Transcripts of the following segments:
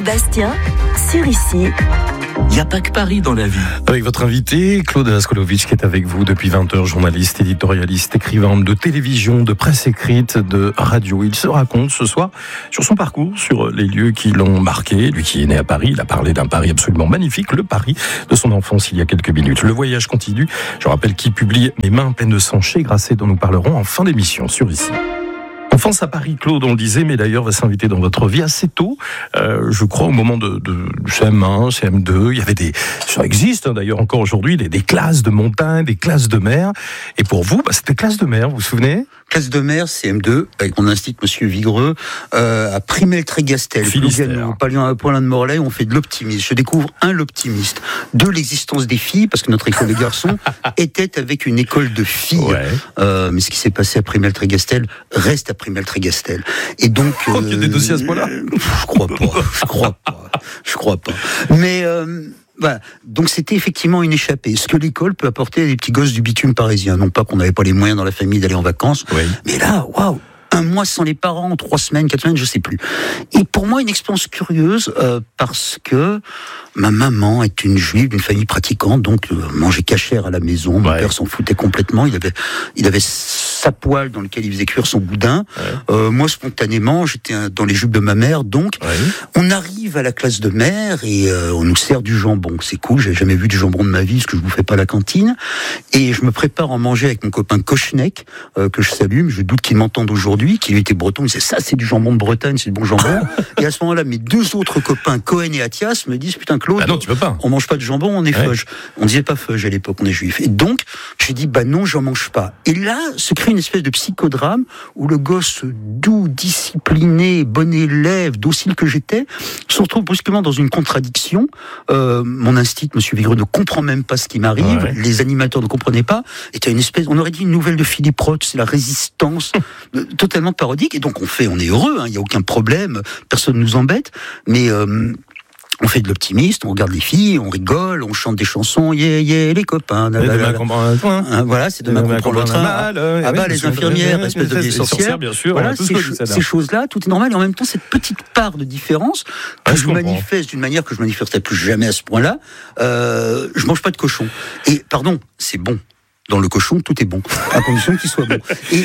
Marc Bastien, sur Ici. Il n'y a pas que Paris dans la vie. Avec votre invité, Claude Askolovitch, qui est avec vous depuis 20h, journaliste, éditorialiste, écrivain de télévision, de presse écrite, de radio. Il se raconte ce soir sur son parcours, sur les lieux qui l'ont marqué. Lui qui est né à Paris, il a parlé d'un Paris absolument magnifique, le Paris de son enfance il y a quelques minutes. Le voyage continue. Je rappelle qu'il publie Mes mains pleines de sang chez Grasset, dont nous parlerons en fin d'émission sur Ici. Enfance à Paris, Claude, on le disait, mais d'ailleurs va s'inviter dans votre vie assez tôt. Je crois au moment de CM1, CM2, il y avait ça existe d'ailleurs encore aujourd'hui, des classes de montagne, des classes de mer. Et pour vous, c'était classe de mer, vous vous souvenez ? Classe de mer, CM2, avec mon institut, Monsieur Vigreux, à Primel-Trégastel, pas loin de Morlaix, on fait de l'optimisme. Je découvre l'optimiste, l'existence des filles, parce que notre école de garçons était avec une école de filles. Ouais. Mais ce qui s'est passé à Primel-Trégastel reste à Primel-Trégastel. Et donc, il y a des dossiers à ce point-là. Je crois pas. Mais voilà. Donc c'était effectivement une échappée. Ce que l'école peut apporter à des petits gosses du bitume parisien. Non pas qu'on n'avait pas les moyens dans la famille d'aller en vacances, oui. Mais là, waouh, 1 mois sans les parents, 3 semaines, 4 semaines, je sais plus. Et pour moi, une expérience curieuse, parce que ma maman est une juive d'une famille pratiquante, donc mangeait cachère à la maison. Mon père s'en foutait complètement. Il avait sa poêle dans lequel il faisait cuire son boudin. Ouais. Moi, spontanément, j'étais dans les jupes de ma mère. Donc, on arrive à la classe de mer et on nous sert du jambon. C'est cool. J'ai jamais vu du jambon de ma vie, parce que je bouffais pas à la cantine. Et je me prépare à en manger avec mon copain Kochnek, que je salue, mais je doute qu'il m'entende aujourd'hui, qui lui était breton. Il disait, ça, c'est du jambon de Bretagne, c'est du bon jambon. Et à ce moment-là, mes 2 autres copains, Cohen et Athias, me disent, putain, Claude, non, tu peux pas. On mange pas de jambon, on est feuge. On disait pas feuge à l'époque, on est juif. Et donc, j'ai dit, non, j'en mange pas. Et là, se crée une espèce de psychodrame où le gosse doux, discipliné, bon élève, docile que j'étais, se retrouve brusquement dans une contradiction. Mon institut, Monsieur Vigreux, ne comprend même pas ce qui m'arrive. Ouais. Les animateurs ne comprenaient pas. Et t'as une espèce, on aurait dit une nouvelle de Philippe Roth, c'est la résistance, totalement parodique. Et donc on est heureux, il y a aucun problème, personne nous embête, mais on fait de l'optimiste, on regarde les filles, on rigole, on chante des chansons, les copains. Voilà, c'est demain qu'on prend le train. Les infirmières, espèce de vieilles sorcières. Bien sûr. Voilà, ces choses-là, tout est normal. Et en même temps, cette petite part de différence que je manifeste d'une manière que je manifesterai plus jamais à ce point-là. Je mange pas de cochon. Et pardon, c'est bon. Dans le cochon, tout est bon, à condition qu'il soit bon.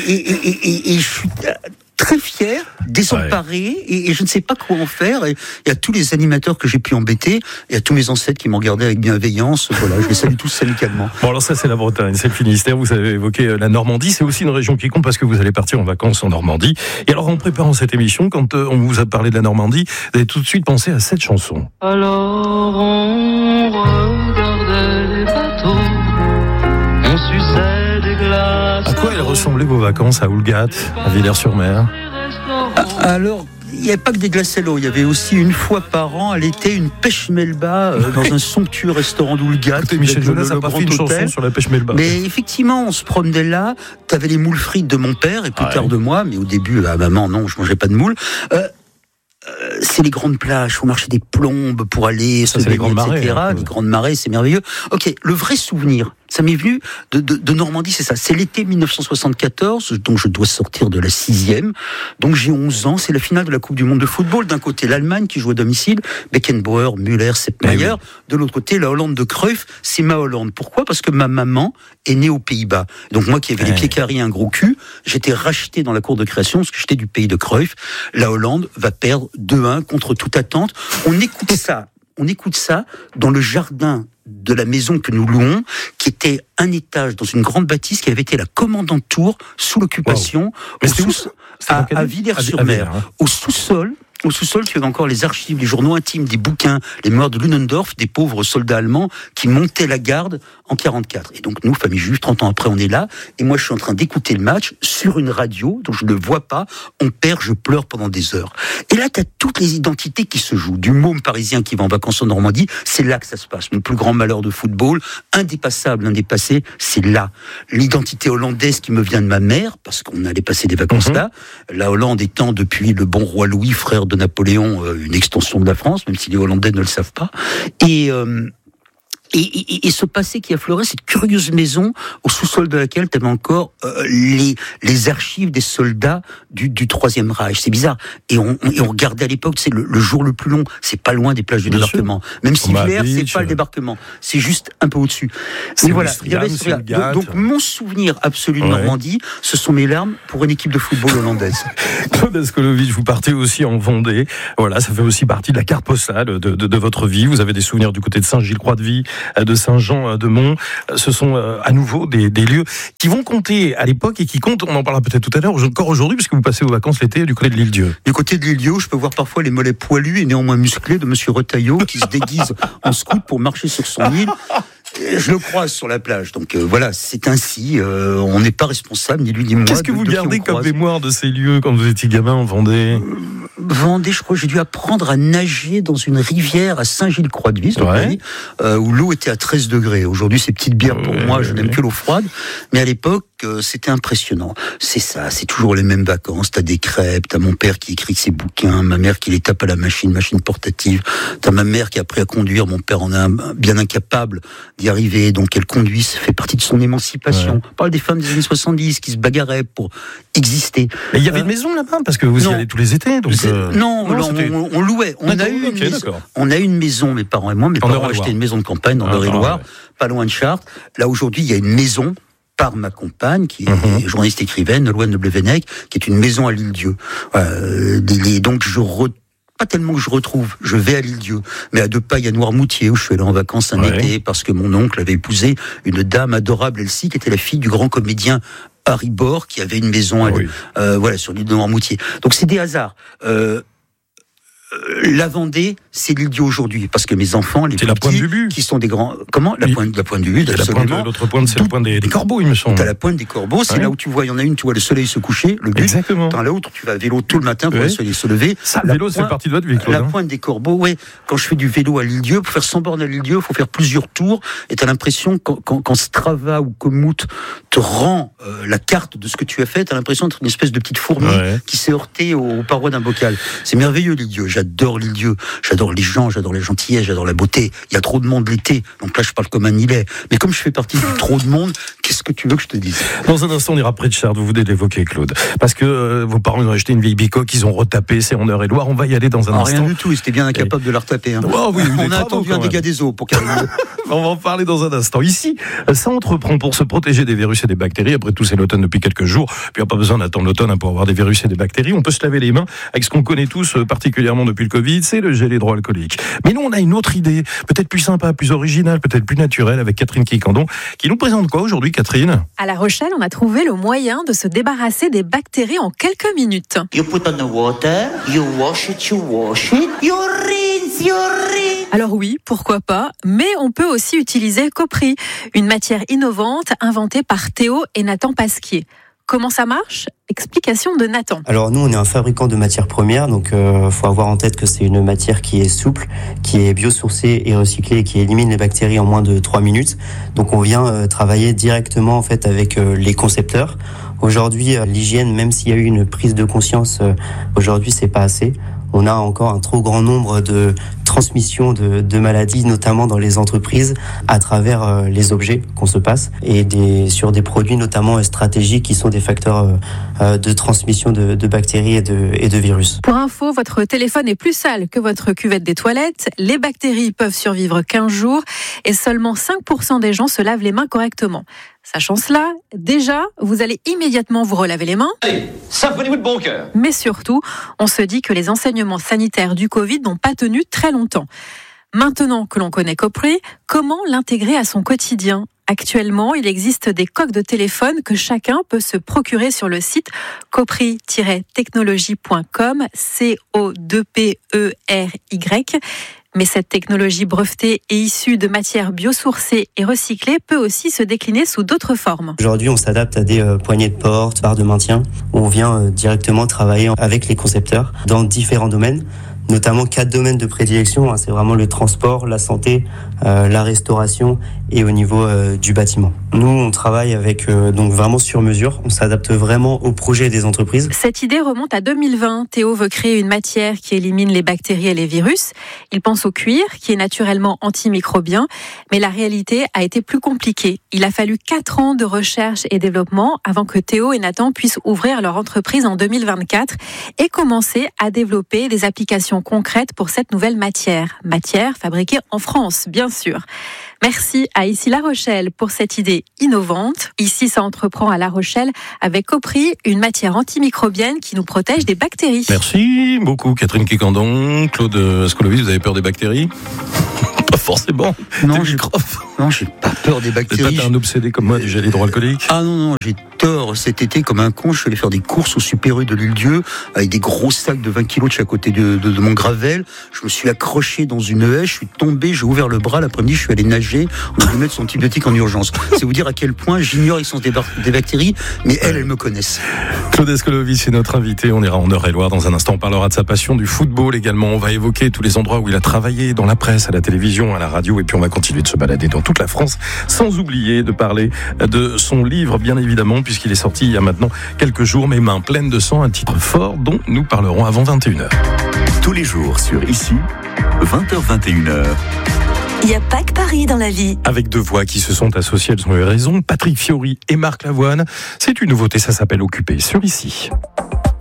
Et je suis très fier, désemparé, et je ne sais pas quoi en faire. Et il y a tous les animateurs que j'ai pu embêter, il y a tous mes ancêtres qui m'ont regardé avec bienveillance. Voilà, je les salue tous amicalement. Bon, alors ça, c'est la Bretagne, c'est le Finistère. Vous avez évoqué la Normandie, c'est aussi une région qui compte parce que vous allez partir en vacances en Normandie. Et alors, en préparant cette émission, quand on vous a parlé de la Normandie, vous avez tout de suite pensé à cette chanson. Alors on regardait les bateaux, on suçait des glaces. À quoi elles ressemblaient vos vacances à Houlgat, à Villers-sur-Mer ? Alors, il n'y avait pas que des glaces à l'eau, il y avait aussi une fois par an, à l'été, une pêche melba dans un somptueux restaurant d'Houlgat. Michel Jonas n'a pas fait une chanson sur la pêche melba. Mais effectivement, on se promenait là, t'avais les moules frites de mon père et plus tard de moi, mais au début, maman, non, je mangeais pas de moules. C'est les grandes plages, faut marcher des plombes pour aller se baigner, etc. Les grandes marées, c'est merveilleux. Ok, le vrai souvenir, ça m'est venu de Normandie, c'est ça. C'est l'été 1974, donc je dois sortir de la 6e. Donc j'ai 11 ans, c'est la finale de la Coupe du Monde de football. D'un côté, l'Allemagne qui joue à domicile, Beckenbauer, Müller, Sepp Maier. De l'autre côté, la Hollande de Cruyff, c'est ma Hollande. Pourquoi ? Parce que ma maman est née aux Pays-Bas. Donc moi qui avais les pieds carrés et un gros cul, j'étais racheté dans la cour de création parce que j'étais du pays de Cruyff. La Hollande va perdre 2-1 contre toute attente. On écoute ça dans le jardin de la maison que nous louons, qui était un étage dans une grande bâtisse qui avait été la commandante tour sous l'occupation à Villers-sur-Mer. Au sous-sol, tu avais encore les archives, les journaux intimes, des bouquins, les mémoires de Ludendorff, des pauvres soldats allemands qui montaient la garde en 44. Et donc nous, famille juive, 30 ans après, on est là. Et moi, je suis en train d'écouter le match sur une radio, donc je ne le vois pas. On perd, je pleure pendant des heures. Et là, tu as toutes les identités qui se jouent. Du môme parisien qui va en vacances en Normandie, c'est là que ça se passe. Mon plus grand malheur de football, indépassable, indépassé, c'est là. L'identité hollandaise qui me vient de ma mère, parce qu'on allait passer des vacances là. La Hollande étant, depuis le bon roi Louis, frère de Napoléon, une extension de la France, même si les Hollandais ne le savent pas. Et ce passé qui affleurait, cette curieuse maison au sous-sol de laquelle tu avais encore les archives des soldats du Troisième Reich. C'est bizarre. Et on regardait à l'époque, c'est le jour le plus long. C'est pas loin des plages du débarquement. Même si Villers, c'est pas le débarquement. C'est juste un peu au-dessus. Mais voilà. Il y avait donc mon souvenir absolu de Normandie, ce sont mes larmes pour une équipe de football hollandaise. Claude Askolovitch, vous partez aussi en Vendée. Voilà, ça fait aussi partie de la carte postale de votre vie. Vous avez des souvenirs du côté de Saint-Gilles-Croix-de-Vie, de Saint-Jean-de-Mont. Ce sont à nouveau des lieux qui vont compter à l'époque et qui comptent, on en parlera peut-être tout à l'heure, encore aujourd'hui, puisque vous passez vos vacances l'été du côté de l'Île-Dieu. Du côté de l'Île-Dieu, je peux voir parfois les mollets poilus et néanmoins musclés de Monsieur Retailleau qui se déguise en scout pour marcher sur son île. Je le croise sur la plage, donc voilà, c'est ainsi. On n'est pas responsable, ni lui ni moi. Qu'est-ce que vous gardez comme mémoire de ces lieux quand vous étiez gamin en Vendée ? Vendée, je crois que j'ai dû apprendre à nager dans une rivière à Saint-Gilles-Croix-de-Vie, où l'eau était à 13 degrés. Aujourd'hui, c'est petite bière pour moi, je n'aime que l'eau froide. Mais à l'époque, c'était impressionnant. C'est ça, c'est toujours les mêmes vacances. T'as des crêpes, t'as mon père qui écrit ses bouquins, ma mère qui les tape à la machine portative. T'as ma mère qui a appris à conduire, mon père en est bien incapable d'y arriver, donc elle conduit, ça fait partie de son émancipation. On parle des femmes des années 70 qui se bagarraient pour exister. Mais il y avait une maison là-bas, parce que vous y allez tous les étés, donc... on louait. On a eu une maison, mes parents et moi. Mes parents ont acheté une maison de campagne dans Eure-et-Loire, pas loin de Chartres. Là, aujourd'hui, il y a une maison par ma compagne, qui est journaliste écrivaine, Nolwenn de Blevenec, qui est une maison à l'Île-Dieu. Donc, pas tellement que je retrouve, je vais à l'Île-Dieu, mais à 2 pas, il y a Noirmoutier, où je suis allé en vacances un été, parce que mon oncle avait épousé une dame adorable, Elsie, qui était la fille du grand comédien Harry Bor, qui avait une maison sur l'île de Noirmoutier. Donc c'est des hasards. La Vendée, c'est l'Île-Dieu aujourd'hui, parce que mes enfants, les petits, qui sont des grands... Comment ? La pointe du but, absolument. L'autre pointe, c'est la pointe des corbeaux, il me semble. T'as la pointe des corbeaux, c'est là où tu vois, il y en a une, tu vois le soleil se coucher, le but. Exactement. T'as l'autre, tu vas à vélo tout le matin pour le soleil se lever. Ça, le vélo, c'est partie de votre vie, Claude. La pointe des corbeaux, quand je fais du vélo à l'Île-Dieu, pour faire 100 bornes à l'Île-Dieu, il faut faire plusieurs tours, et t'as l'impression, quand Strava ou Komoot te rend la carte de ce que tu as fait, t'as l'impression d'être une espèce de petite fourmi qui s'est heurtée aux parois d'un bocal. C'est merveilleux, l'Île-Dieu. J'adore l'Île-Dieu. J'adore les gens, j'adore la gentillesse, j'adore la beauté. Il y a trop de monde l'été, donc là je parle comme un îlet. Mais comme je fais partie du trop de monde, qu'est-ce que tu veux que je te dise ? Dans un instant, on ira près de Chartres, vous venez de l'évoquer, Claude. Parce que vos parents ont acheté une vieille bicoque, ils ont retapé, c'est en Eure-et-Loire, on va y aller dans un instant. Rien du tout, ils étaient bien incapables de la retaper. On a attendu un dégât des eaux pour qu'elle... On va en parler dans un instant. Ici, ça entreprend pour se protéger des virus et des bactéries. Après tout, c'est l'automne depuis quelques jours. Puis il n'y a pas besoin d'attendre l'automne pour avoir des virus et des bactéries. On peut se laver les mains avec ce qu'on connaît tous, particulièrement depuis le Covid, c'est le gel hydroalcoolique. Mais nous, on a une autre idée, peut-être plus sympa, plus originale, peut-être plus naturelle, avec Catherine Quicandon, qui nous présente quoi aujourd'hui, Catherine ? À La Rochelle, on a trouvé le moyen de se débarrasser des bactéries en quelques minutes. You put on the water, you wash it, you rinse, you rinse. Alors oui, pourquoi pas, mais on peut aussi utiliser Copri, une matière innovante inventée par Théo et Nathan Pasquier. Comment ça marche ? Explication de Nathan. Alors nous, on est un fabricant de matières premières, donc faut avoir en tête que c'est une matière qui est souple, qui est biosourcée et recyclée, et qui élimine les bactéries en moins de 3 minutes. Donc on vient travailler directement en fait avec les concepteurs. Aujourd'hui, l'hygiène, même s'il y a eu une prise de conscience, aujourd'hui c'est pas assez. On a encore un trop grand nombre de transmissions de maladies, notamment dans les entreprises, à travers les objets qu'on se passe et sur des produits notamment stratégiques qui sont des facteurs de transmission de bactéries et de virus. Pour info, votre téléphone est plus sale que votre cuvette des toilettes. Les bactéries peuvent survivre 15 jours et seulement 5% des gens se lavent les mains correctement. Sachant cela, déjà, vous allez immédiatement vous relaver les mains. Allez, savonnez-vous de bon cœur. Mais surtout, on se dit que les enseignements sanitaires du Covid n'ont pas tenu très longtemps. Maintenant que l'on connaît Copri, comment l'intégrer à son quotidien ? Actuellement, il existe des coques de téléphone que chacun peut se procurer sur le site copri-technologie.com, C-O-2-P-E-R-Y. Mais cette technologie brevetée et issue de matières biosourcées et recyclées peut aussi se décliner sous d'autres formes. Aujourd'hui, on s'adapte à des poignées de porte, barres de maintien, où on vient directement travailler avec les concepteurs dans différents domaines, notamment 4 domaines de prédilection. C'est vraiment le transport, la santé, la restauration et au niveau du bâtiment. Nous, on travaille avec donc vraiment sur mesure. On s'adapte vraiment au projet des entreprises. Cette idée remonte à 2020. Théo veut créer une matière qui élimine les bactéries et les virus. Il pense au cuir, qui est naturellement antimicrobien. Mais la réalité a été plus compliquée. Il a fallu 4 ans de recherche et développement avant que Théo et Nathan puissent ouvrir leur entreprise en 2024 et commencer à développer des applications concrètes pour cette nouvelle matière. Matière fabriquée en France, bien sûr. Merci à Ici La Rochelle pour cette idée innovante. Ici, ça entreprend à La Rochelle avec Copri, une matière antimicrobienne qui nous protège des bactéries. Merci beaucoup Catherine Quécandon. Claude Ascolovic, vous avez peur des bactéries ? Pas forcément. Non, j'ai pas peur des bactéries. Vous n'êtes pas un obsédé comme moi du gel hydroalcoolique ? Ah non, j'ai tort. Cet été, comme un con, je suis allé faire des courses au Super U de l'Île-Dieu avec des gros sacs de 20 kilos de chaque côté de mon gravel. Je me suis accroché dans une haie, je suis tombé, j'ai ouvert le bras. L'après-midi, je suis allé nager. On m'a dû mettre son antibiotique en urgence. C'est vous dire à quel point j'ignore l'existence des bactéries, mais elles me connaissent. Claude Ascolovic est notre invité. On ira en Eure-et-Loire dans un instant. On parlera de sa passion du football également. On va évoquer tous les endroits où il a travaillé, dans la presse, à la télévision, à la radio. Et puis on va continuer de se balader dans toute la France, sans oublier de parler de son livre, bien évidemment, puisqu'il est sorti il y a maintenant quelques jours, Mes mains pleines de sang, un titre fort dont nous parlerons avant 21h. Tous les jours sur Ici, 20h-21h. Il n'y a pas que Paris dans la vie. Avec 2 voix qui se sont associées, elles ont eu raison, Patrick Fiori et Marc Lavoine. C'est une nouveauté, ça s'appelle Occupé sur Ici.